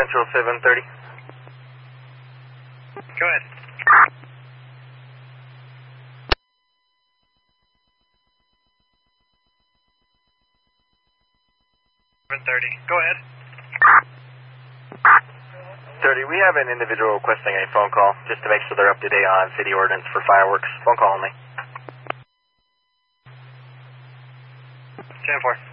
Central 730. Go ahead. 730. Go ahead. 30, we have an individual requesting a phone call just to make sure they're up to date on city ordinance for fireworks. Phone call only. 10-4.